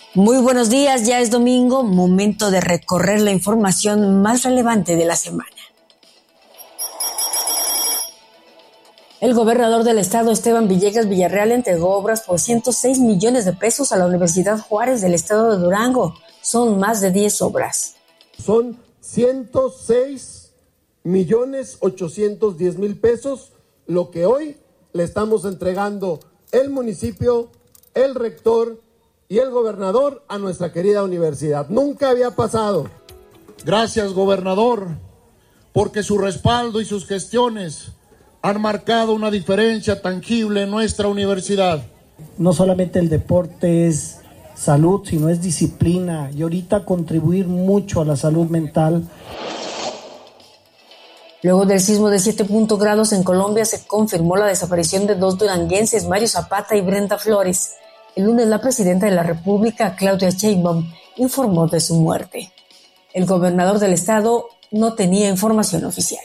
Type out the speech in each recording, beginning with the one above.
Muy buenos días, ya es domingo, momento de recorrer la información más relevante de la semana. El gobernador del estado, Esteban Villegas Villarreal, entregó obras por 106 millones de pesos a la Universidad Juárez del estado de Durango. Son más de 10 obras. Son 106.810.000 pesos, lo que hoy le estamos entregando el municipio, el rector y el gobernador a nuestra querida universidad. Nunca había pasado. Gracias, gobernador, porque su respaldo y sus gestiones han marcado una diferencia tangible en nuestra universidad. No solamente el deporte es salud, sino es disciplina y ahorita contribuir mucho a la salud mental. Luego del sismo de 7 grados en Colombia se confirmó la desaparición de 2 duranguenses, Mario Zapata y Brenda Flores. El lunes la presidenta de la República, Claudia Sheinbaum, informó de su muerte. El gobernador del estado no tenía información oficial.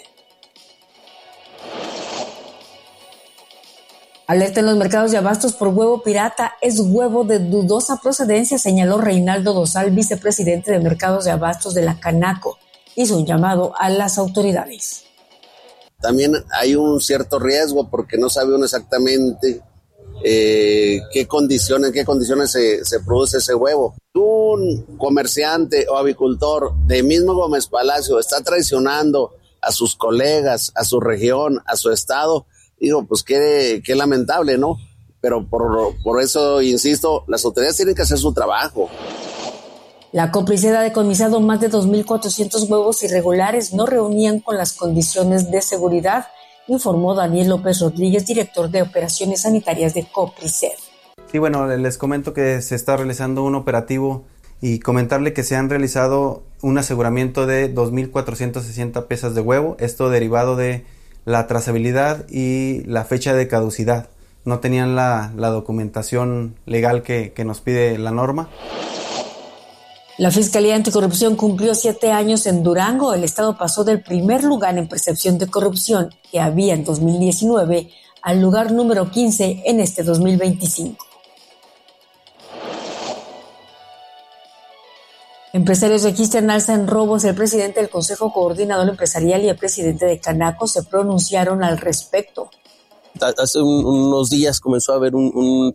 Alerta en los mercados de abastos por huevo pirata. Es huevo de dudosa procedencia, señaló Reinaldo Dosal, vicepresidente de mercados de abastos de la Canaco. Hizo un llamado a las autoridades. También hay un cierto riesgo porque no sabe uno exactamente en qué condiciones se produce ese huevo. Un comerciante o avicultor de mismo Gómez Palacio está traicionando a sus colegas, a su región, a su estado. Digo, pues qué lamentable, ¿no? Pero por eso, insisto, las autoridades tienen que hacer su trabajo. La COPRISED ha decomisado más de 2.400 huevos irregulares, no reunían con las condiciones de seguridad, informó Daniel López Rodríguez, director de Operaciones Sanitarias de COPRISED. Sí, bueno, les comento que se está realizando un operativo y comentarle que se han realizado un aseguramiento de 2.460 piezas de huevo, esto derivado de la trazabilidad y la fecha de caducidad. No tenían la documentación legal que nos pide la norma. La Fiscalía Anticorrupción cumplió 7 años en Durango. El estado pasó del primer lugar en percepción de corrupción que había en 2019 al lugar número 15 en este 2025. Empresarios registran alza en robos. El presidente del Consejo Coordinador Empresarial y el presidente de Canaco se pronunciaron al respecto. Hace unos días comenzó a haber un